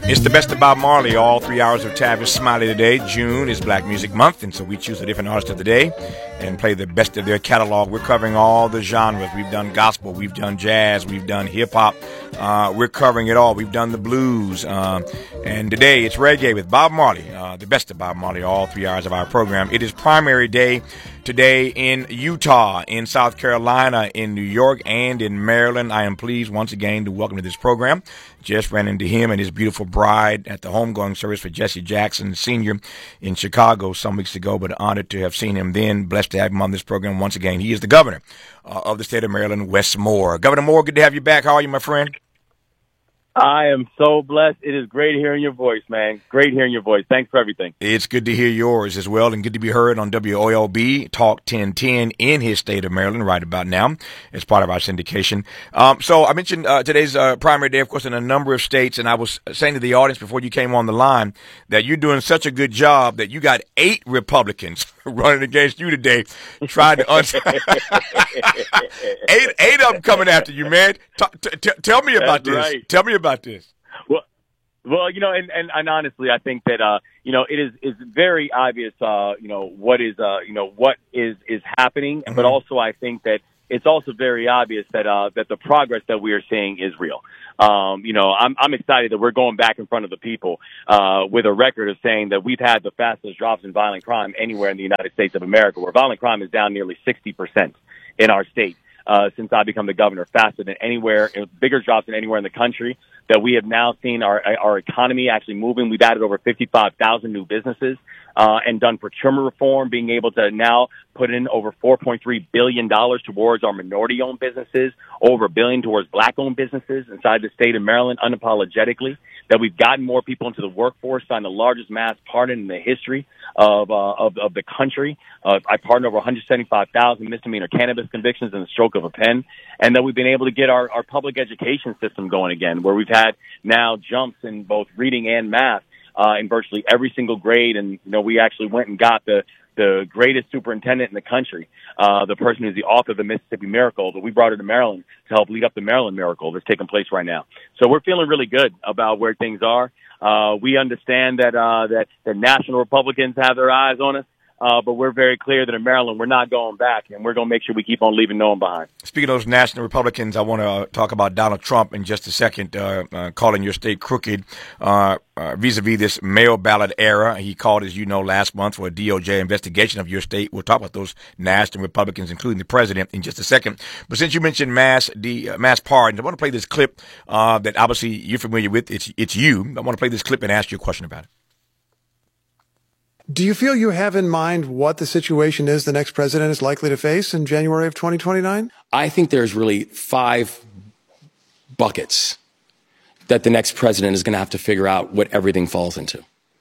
It's the best of Bob Marley, all 3 hours of Tavis Smiley today. June is Black Music Month, and so we choose a different artist of the day and play the best of their catalog. We're covering all the genres. We've done gospel, we've done jazz, we've done hip-hop. We're covering it all. We've done the blues. And today it's reggae with Bob Marley, the best of Bob Marley, all 3 hours of our program. It is primary day today in Utah, in South Carolina, in New York, and in Maryland. I am pleased once again to welcome to this program. Just ran into him and his beautiful bride at the homegoing service for Jesse Jackson Sr. in Chicago some weeks ago, but honored to have seen him then. Blessed to have him on this program once again. He is the governor of the state of Maryland, Wes Moore. Governor Moore, good to have you back. How are you, my friend? I am so blessed. It is great hearing your voice, man. Great hearing your voice. Thanks for everything. It's good to hear yours as well, and good to be heard on WOLB Talk 1010 in his state of Maryland right about now as part of our syndication. So I mentioned today's primary day, of course, in a number of states, and I was saying to the audience before you came on the line that you're doing such a good job that you got 8 Republicans running against you today, trying to eight of them coming after you, man. Tell me about this. Right. Tell me about this. Well, you know, and honestly, I think that it's very obvious, what is happening, Mm-hmm. but also I think that it's also very obvious that that the progress that we are seeing is real. I'm excited that we're going back in front of the people with a record of saying that we've had the fastest drops in violent crime anywhere in the United States of America, where violent crime is down nearly 60% in our state. Since I become the governor, faster than anywhere, bigger drops than anywhere in the country, that we have now seen our economy actually moving. We've added over 55,000 new businesses, and done procurement reform, being able to now put in over $4.3 billion towards our minority-owned businesses, over $1 billion towards black-owned businesses inside the state of Maryland, unapologetically, that we've gotten more people into the workforce, signed the largest mass pardon in the history of the country. I pardoned over 175,000 misdemeanor cannabis convictions in the stroke of a pen, and that we've been able to get our public education system going again, where we've had now jumps in both reading and math in virtually every single grade. And, we actually went and got the greatest superintendent in the country, the person who's the author of the Mississippi Miracle, that we brought her to Maryland to help lead up the Maryland Miracle that's taking place right now. So we're feeling really good about where things are. We understand that national Republicans have their eyes on us. But we're very clear that in Maryland, we're not going back, and we're going to make sure we keep on leaving no one behind. Speaking of those national Republicans, I want to talk about Donald Trump in just a second, calling your state crooked vis-a-vis this mail ballot era. He called, as you know, last month for a DOJ investigation of your state. We'll talk about those national Republicans, including the president, in just a second. But since you mentioned mass pardons, I want to play this clip that obviously you're familiar with. It's you. I want to play this clip and ask you a question about it. Do you feel you have in mind what the situation is the next president is likely to face in January of 2029? I think there's really 5 buckets that the next president is going to have to figure out what everything falls into.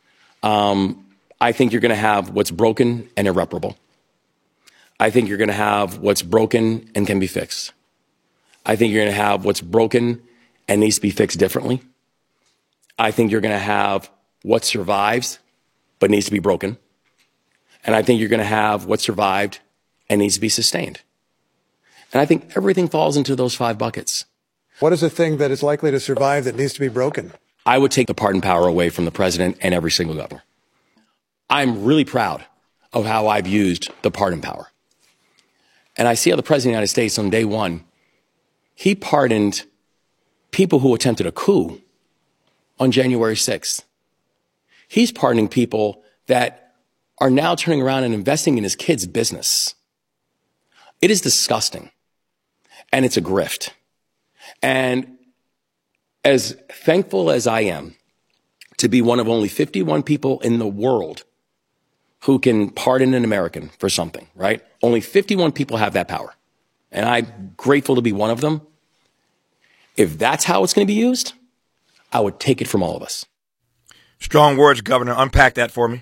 I think you're going to have what's broken and irreparable. I think you're going to have what's broken and can be fixed. I think you're going to have what's broken and needs to be fixed differently. I think you're going to have what survives but needs to be broken. And I think you're going to have what survived and needs to be sustained. And I think everything falls into those 5 buckets. What is the thing that is likely to survive that needs to be broken? I would take the pardon power away from the president and every single governor. I'm really proud of how I've used the pardon power. And I see how the president of the United States on day one, he pardoned people who attempted a coup on January 6th. He's pardoning people that are now turning around and investing in his kid's business. It is disgusting. And it's a grift. And as thankful as I am to be one of only 51 people in the world who can pardon an American for something, right? Only 51 people have that power. And I'm grateful to be one of them. If that's how it's going to be used, I would take it from all of us. Strong words, Governor. Unpack that for me.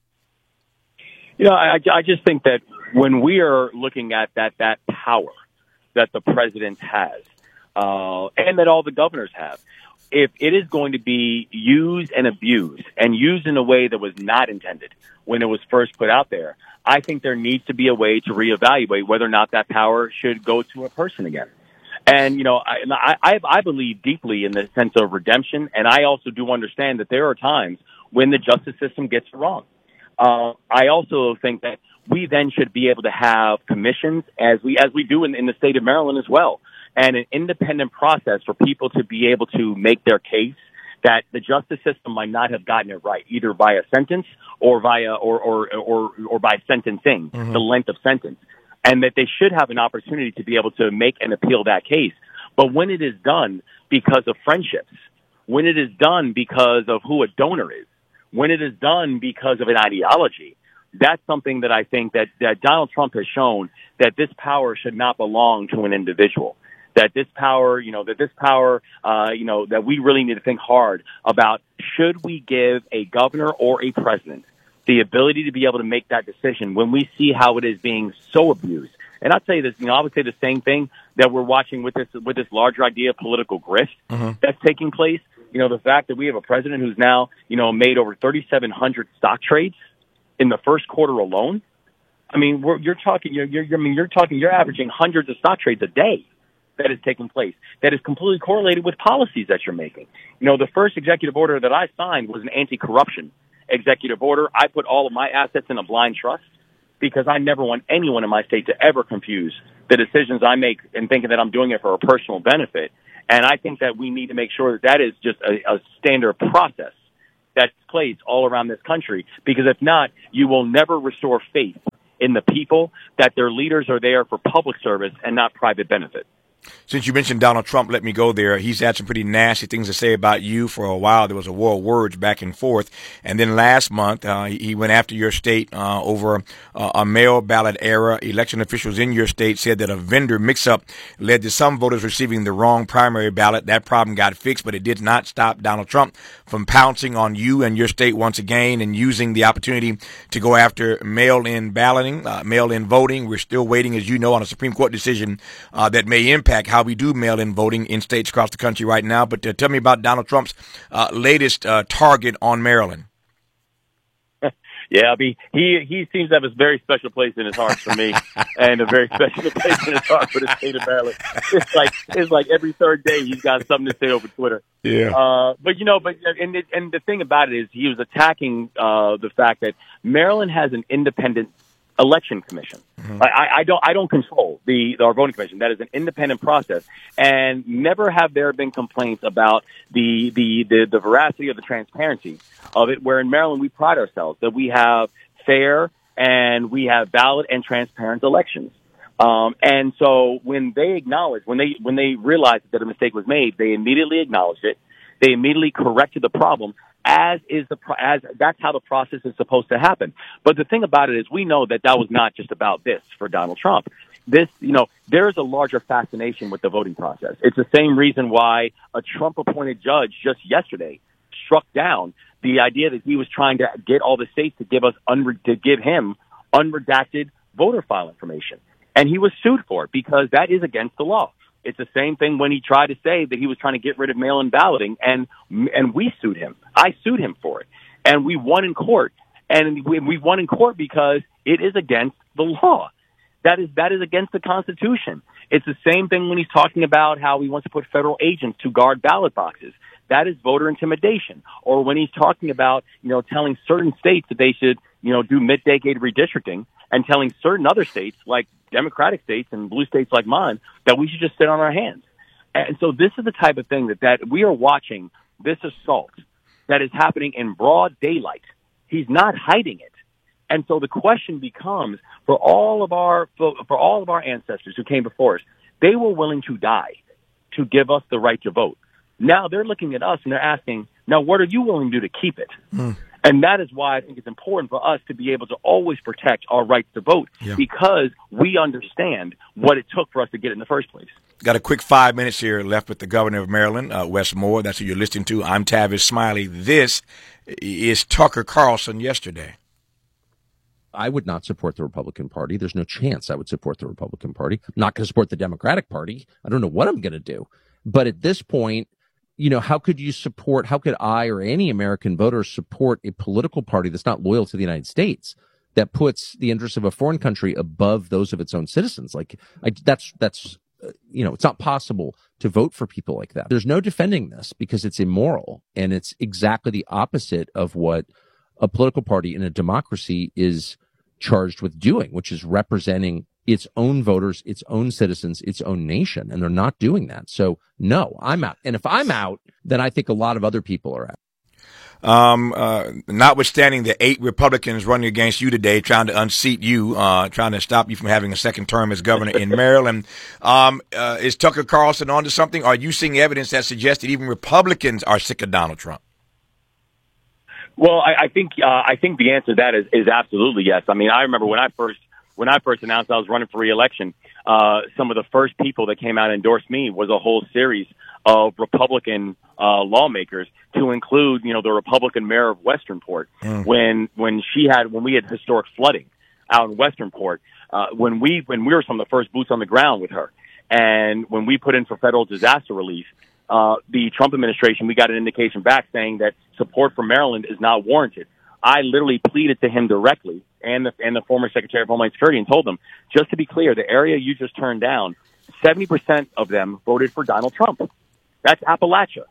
I just think that when we are looking at that power that the president has, and that all the governors have, if it is going to be used and abused and used in a way that was not intended when it was first put out there, I think there needs to be a way to reevaluate whether or not that power should go to a person again. And, you know, I believe deeply in the sense of redemption, and I also do understand that there are times when the justice system gets it wrong. I also think that we then should be able to have commissions, as we do in the state of Maryland as well, and an independent process for people to be able to make their case that the justice system might not have gotten it right, either by a sentence or via or by sentencing, the length of sentence, and that they should have an opportunity to be able to make and appeal that case. But when it is done because of friendships, when it is done because of who a donor is, when it is done because of an ideology, that's something that I think that Donald Trump has shown, that this power should not belong to an individual. That this power, that we really need to think hard about, should we give a governor or a president the ability to be able to make that decision when we see how it is being so abused? And I'd say this, I would say the same thing that we're watching with this larger idea of political grift that's taking place. You know, the fact that we have a president who's now, made over 3,700 stock trades in the first quarter alone. I mean, you're averaging hundreds of stock trades a day that is taking place, that is completely correlated with policies that you're making. You know, the first executive order that I signed was an anti-corruption executive order. I put all of my assets in a blind trust because I never want anyone in my state to ever confuse the decisions I make and thinking that I'm doing it for a personal benefit. And I think that we need to make sure that is just a standard process that's placed all around this country, because if not, you will never restore faith in the people, that their leaders are there for public service and not private benefit. Since you mentioned Donald Trump, let me go there. He's had some pretty nasty things to say about you for a while. There was a war of words back and forth. And then last month, he went after your state over a mail ballot error. Election officials in your state said that a vendor mix-up led to some voters receiving the wrong primary ballot. That problem got fixed, but it did not stop Donald Trump from pouncing on you and your state once again and using the opportunity to go after mail-in balloting, mail-in voting. We're still waiting, as you know, on a Supreme Court decision that may impact how we do mail-in voting in states across the country right now. But tell me about Donald Trump's latest target on Maryland. Yeah, he seems to have a very special place in his heart for me, and a very special place in his heart for the state of Maryland. It's like every third day he's got something to say over Twitter. Yeah. But the thing about it is he was attacking the fact that Maryland has an independent election commission. I don't control our voting commission. That is an independent process, and never have there been complaints about the veracity of the transparency of it. Where in Maryland we pride ourselves that we have fair and we have valid and transparent elections. And so when they acknowledged, when they realized that a mistake was made, they immediately acknowledged it. They immediately corrected the problem. As that's how the process is supposed to happen. But the thing about it is, we know that was not just about this for Donald Trump. There is a larger fascination with the voting process. It's the same reason why a Trump-appointed judge just yesterday struck down the idea that he was trying to get all the states to give him unredacted voter file information, and he was sued for it because that is against the law. It's the same thing when he tried to say that he was trying to get rid of mail-in balloting, and we sued him. I sued him for it, and we won in court. And we won in court because it is against the law. That is against the Constitution. It's the same thing when he's talking about how he wants to put federal agents to guard ballot boxes. That is voter intimidation. Or when he's talking about, telling certain states that they should, do mid-decade redistricting, and telling certain other states, like Democratic states and blue states like mine, that we should just sit on our hands. And so this is the type of thing that we are watching, this assault that is happening in broad daylight. He's not hiding it. And so the question becomes, for all of our ancestors who came before us, they were willing to die to give us the right to vote. Now they're looking at us and they're asking, now what are you willing to do to keep it? And that is why I think it's important for us to be able to always protect our rights to vote, because we understand what it took for us to get it in the first place. Got a quick 5 minutes here left with the governor of Maryland, Wes Moore. That's who you're listening to. I'm Tavis Smiley. This is Tucker Carlson yesterday. I would not support the Republican Party. There's no chance I would support the Republican Party. I'm not going to support the Democratic Party. I don't know what I'm going to do. But at this point, how could I or any American voter support a political party that's not loyal to the United States, that puts the interests of a foreign country above those of its own citizens? That's it's not possible to vote for people like that. There's no defending this because it's immoral, and it's exactly the opposite of what a political party in a democracy is charged with doing, which is representing its own voters, its own citizens, its own nation. And they're not doing that. So no, I'm out. And if I'm out, then I think a lot of other people are out. Notwithstanding the 8 Republicans running against you today, trying to unseat you, trying to stop you from having a second term as governor in Maryland, is Tucker Carlson onto something? Are you seeing evidence that suggests that even Republicans are sick of Donald Trump? Well, I think the answer to that is absolutely yes. I mean, I remember when I first announced I was running for re-election, some of the first people that came out and endorsed me was a whole series of Republican lawmakers, to include, the Republican mayor of Westernport. When we had historic flooding out in Westernport, when we were some of the first boots on the ground with her, and when we put in for federal disaster relief, the Trump administration, we got an indication back saying that support for Maryland is not warranted. I literally pleaded to him directly and the former Secretary of Homeland Security and told them, just to be clear, the area you just turned down, 70% of them voted for Donald Trump. That's Appalachia.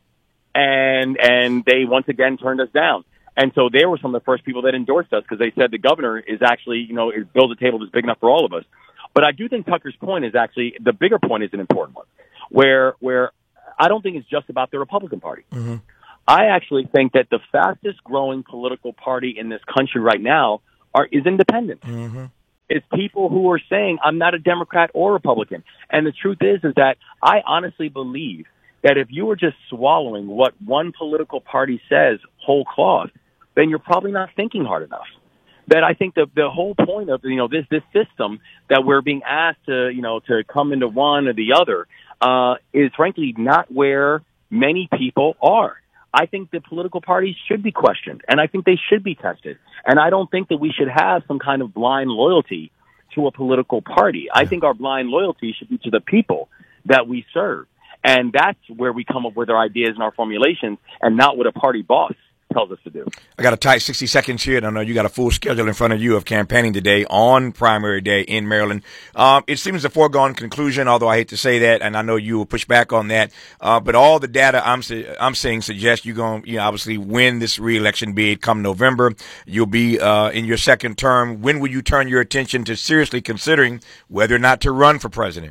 And they once again turned us down. And so they were some of the first people that endorsed us because they said the governor is actually, builds a table that's big enough for all of us. But I do think Tucker's point is actually, the bigger point is an important one, where I don't think it's just about the Republican Party. Mm-hmm. I actually think that the fastest growing political party in this country right now is independent. Mm-hmm. It's people who are saying, I'm not a Democrat or Republican. And the truth is that I honestly believe that if you were just swallowing what one political party says whole cloth, then you're probably not thinking hard enough. That I think the whole point of, this system that we're being asked to come into one or the other, is frankly not where many people are. I think that political parties should be questioned, and I think they should be tested. And I don't think that we should have some kind of blind loyalty to a political party. I think our blind loyalty should be to the people that we serve. And that's where we come up with our ideas and our formulations, and not what a party boss tells us to do. I got a tight 60 seconds here, and I know you got a full schedule in front of you of campaigning today on primary day in Maryland. It seems a foregone conclusion, although I hate to say that, and I know you will push back on that. But all the data I'm seeing suggests you're going to obviously win this re-election bid come November. You'll be in your second term. When will you turn your attention to seriously considering whether or not to run for president?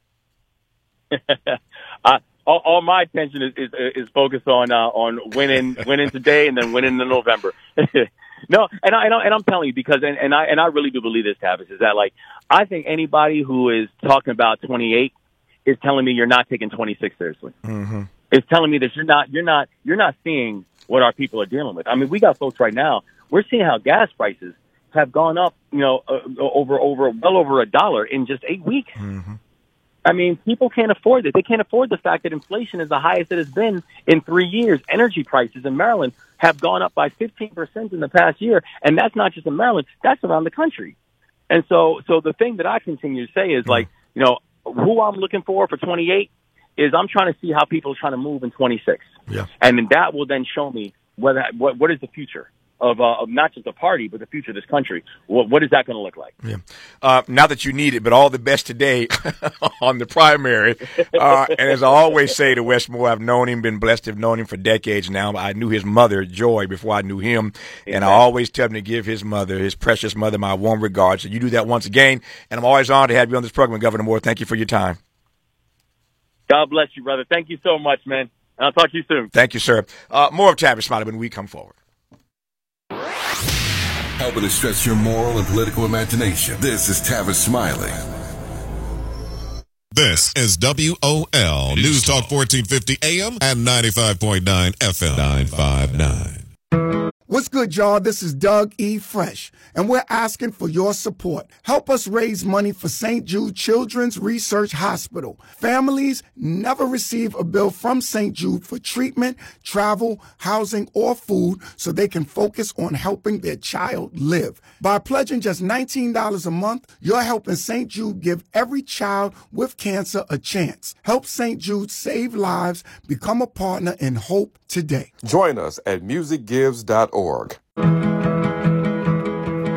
All my attention is focused on winning today and then winning in November. No, and I'm telling you because I really do believe this, Tavis, is that I think anybody who is talking about 28 is telling me you're not taking 26 seriously. Mm-hmm. It's telling me that you're not seeing what our people are dealing with. I mean, we got folks right now. We're seeing how gas prices have gone up, over $1 in just 8 weeks. Mm-hmm. I mean, people can't afford it. They can't afford the fact that inflation is the highest it has been in 3 years. Energy prices in Maryland have gone up by 15% in the past year, and that's not just in Maryland. That's around the country. And so the thing that I continue to say is, who I'm looking for 28 is I'm trying to see how people are trying to move in 26. Yeah. And then that will then show me what is the future of not just the party, but the future of this country. What is that going to look like? Yeah. Not that you need it, but all the best today on the primary. And as I always say to Wes Moore, I've known him, been blessed to have known him for decades now. I knew his mother, Joy, before I knew him. And I always tell him to give his mother, his precious mother, my warm regards. So you do that once again. And I'm always honored to have you on this program, Governor Moore. Thank you for your time. God bless you, brother. Thank you so much, man. I'll talk to you soon. Thank you, sir. More of Tavis Smiley when we come forward. Helping to stretch your moral and political imagination. This is Tavis Smiley. This is WOL News Talk 1450 AM and 95.9 FM 959. What's good, y'all? This is Doug E. Fresh, and we're asking for your support. Help us raise money for St. Jude Children's Research Hospital. Families never receive a bill from St. Jude for treatment, travel, housing, or food so they can focus on helping their child live. By pledging just $19 a month, you're helping St. Jude give every child with cancer a chance. Help St. Jude save lives. Become a partner in hope today. Join us at musicgives.org.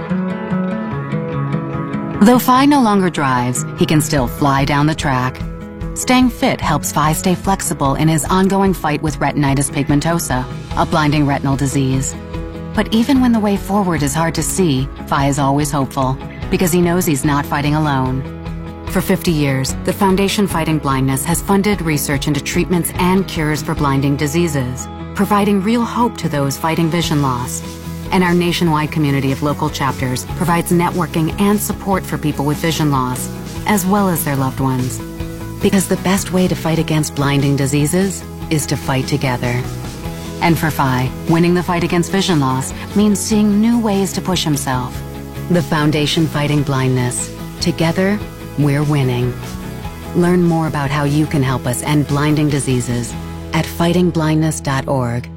Though Phi no longer drives, he can still fly down the track. Staying fit helps Phi stay flexible in his ongoing fight with retinitis pigmentosa, a blinding retinal disease. But even when the way forward is hard to see, Phi is always hopeful, because he knows he's not fighting alone. For 50 years, the Foundation Fighting Blindness has funded research into treatments and cures for blinding diseases, providing real hope to those fighting vision loss. And our nationwide community of local chapters provides networking and support for people with vision loss, as well as their loved ones. Because the best way to fight against blinding diseases is to fight together. And for Phi, winning the fight against vision loss means seeing new ways to push himself. The Foundation Fighting Blindness. Together, we're winning. Learn more about how you can help us end blinding diseases at fightingblindness.org.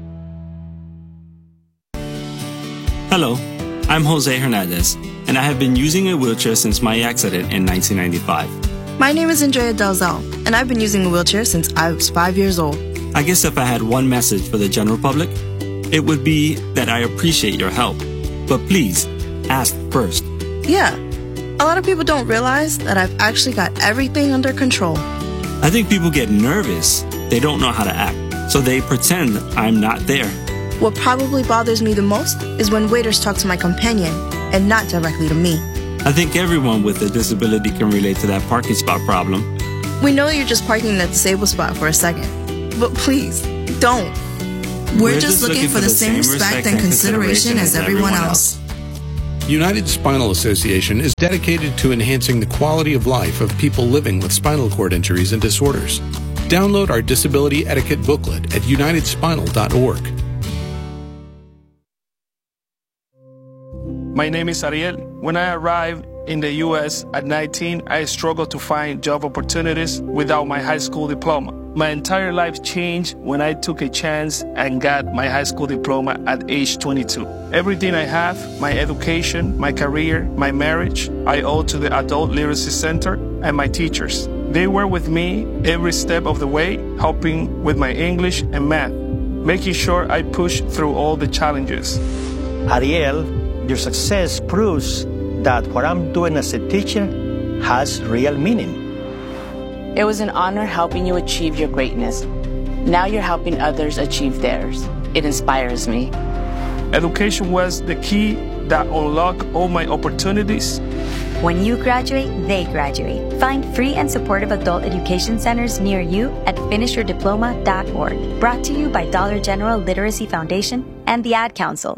Hello, I'm Jose Hernandez, and I have been using a wheelchair since my accident in 1995. My name is Andrea Dalzell, and I've been using a wheelchair since I was 5 years old. I guess if I had one message for the general public, it would be that I appreciate your help. But please, ask first. Yeah, a lot of people don't realize that I've actually got everything under control. I think people get nervous. They don't know how to act, so they pretend I'm not there. What probably bothers me the most is when waiters talk to my companion and not directly to me. I think everyone with a disability can relate to that parking spot problem. We know you're just parking in that disabled spot for a second, but please, don't. We're just looking for the same respect and consideration as everyone else. United Spinal Association is dedicated to enhancing the quality of life of people living with spinal cord injuries and disorders. Download our disability etiquette booklet at unitedspinal.org. My name is Ariel. When I arrived in the U.S. at 19, I struggled to find job opportunities without my high school diploma. My entire life changed when I took a chance and got my high school diploma at age 22. Everything I have, my education, my career, my marriage, I owe to the Adult Literacy Center and my teachers. They were with me every step of the way, helping with my English and math, making sure I pushed through all the challenges. Ariel, your success proves that what I'm doing as a teacher has real meaning. It was an honor helping you achieve your greatness. Now you're helping others achieve theirs. It inspires me. Education was the key that unlocked all my opportunities. When you graduate, they graduate. Find free and supportive adult education centers near you at finishyourdiploma.org. Brought to you by Dollar General Literacy Foundation and the Ad Council.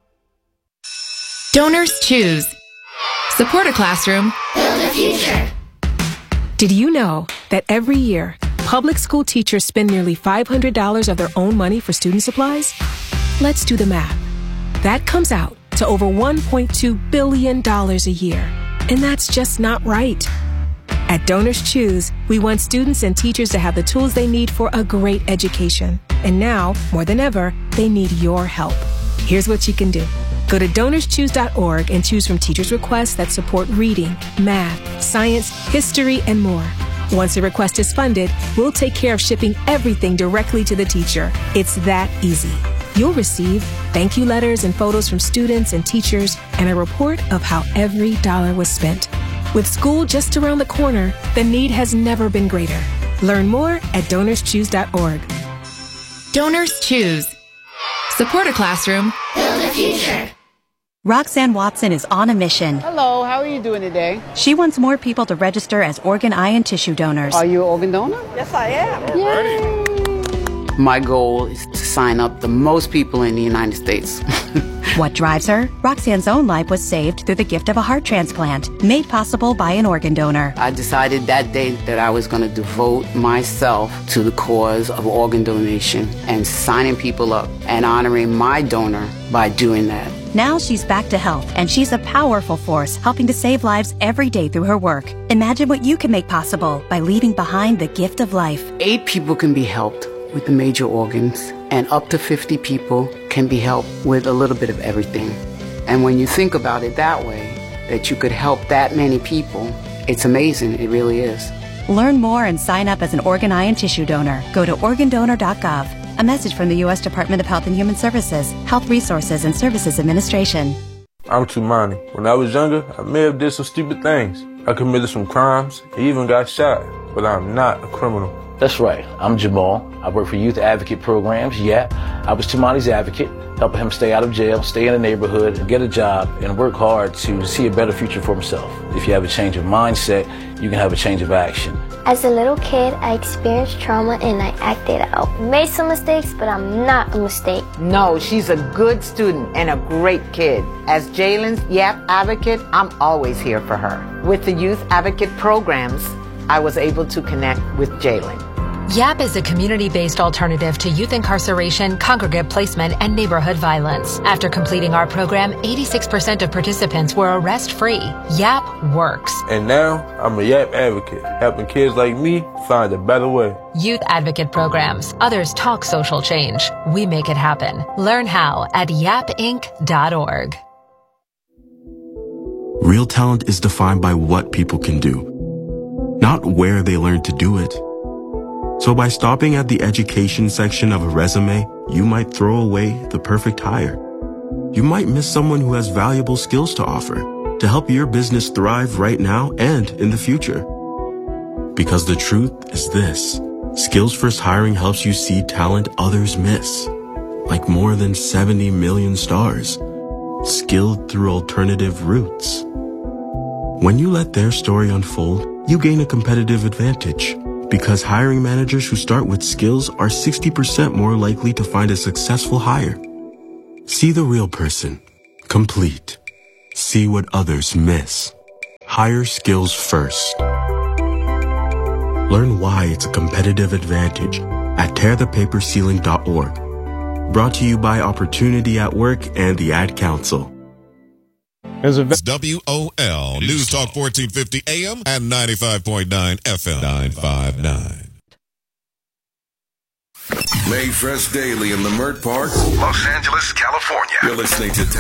Donors choose. Support a classroom. Build a future. Did you know that every year, public school teachers spend nearly $500 of their own money for student supplies? Let's do the math. That comes out to over $1.2 billion a year. And that's just not right. At Donors Choose, we want students and teachers to have the tools they need for a great education. And now, more than ever, they need your help. Here's what you can do. Go to DonorsChoose.org and choose from teachers' requests that support reading, math, science, history, and more. Once a request is funded, we'll take care of shipping everything directly to the teacher. It's that easy. You'll receive thank you letters and photos from students and teachers and a report of how every dollar was spent. With school just around the corner, the need has never been greater. Learn more at DonorsChoose.org. Donors Choose. Support a classroom. Build a future. Roxanne Watson is on a mission. Hello, how are you doing today? She wants more people to register as organ, eye, and tissue donors. Are you an organ donor? Yes, I am. Yay. My goal is to sign up the most people in the United States. What drives her? Roxanne's own life was saved through the gift of a heart transplant, made possible by an organ donor. I decided that day that I was going to devote myself to the cause of organ donation and signing people up and honoring my donor by doing that. Now she's back to health, and she's a powerful force helping to save lives every day through her work. Imagine what you can make possible by leaving behind the gift of life. 8 people can be helped with the major organs, and up to 50 people can be helped with a little bit of everything. And when you think about it that way, that you could help that many people, it's amazing. It really is. Learn more and sign up as an organ, eye, and tissue donor. Go to organdonor.gov. A message from the U.S. Department of Health and Human Services, Health Resources and Services Administration. I'm Tumani. When I was younger, I may have did some stupid things. I committed some crimes, even got shot, but I'm not a criminal. That's right. I'm Jamal. I work for Youth Advocate Programs. Yeah, I was Tumani's advocate, helping him stay out of jail, stay in the neighborhood, get a job, and work hard to see a better future for himself. If you have a change of mindset, you can have a change of action. As a little kid, I experienced trauma and I acted out. Made some mistakes, but I'm not a mistake. No, she's a good student and a great kid. As Jalen's YAP advocate, I'm always here for her. With the Youth Advocate Programs, I was able to connect with Jalen. YAP is a community-based alternative to youth incarceration, congregate placement, and neighborhood violence. After completing our program, 86% of participants were arrest-free. YAP works. And now, I'm a YAP advocate, helping kids like me find a better way. Youth Advocate Programs. Others talk social change. We make it happen. Learn how at yapinc.org. Real talent is defined by what people can do, not where they learn to do it. So by stopping at the education section of a resume, you might throw away the perfect hire. You might miss someone who has valuable skills to offer to help your business thrive right now and in the future. Because the truth is this: Skills First Hiring helps you see talent others miss, like more than 70 million stars, skilled through alternative routes. When you let their story unfold, you gain a competitive advantage. Because hiring managers who start with skills are 60% more likely to find a successful hire. See the real person. Complete. See what others miss. Hire skills first. Learn why it's a competitive advantage at tearthepaperceiling.org. Brought to you by Opportunity at Work and the Ad Council. It's WOL News Talk 1450 AM and 95.9 FM 959. Made fresh daily in Leimert Park, Los Angeles, California. You're listening to